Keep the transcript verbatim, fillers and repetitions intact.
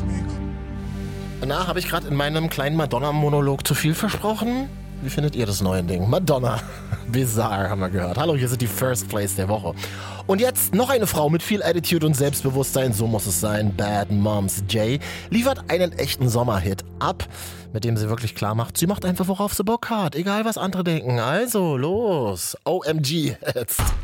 Na, habe ich gerade in meinem kleinen Madonna-Monolog zu viel versprochen? Wie findet ihr das neue Ding? Madonna. Bizarre, haben wir gehört. Hallo, hier sind die First Place der Woche. Und jetzt noch eine Frau mit viel Attitude und Selbstbewusstsein, so muss es sein. Bad Moms J liefert einen echten Sommerhit ab, mit dem sie wirklich klar macht, sie macht einfach, worauf sie Bock hat, egal was andere denken. Also, los. O M G jetzt.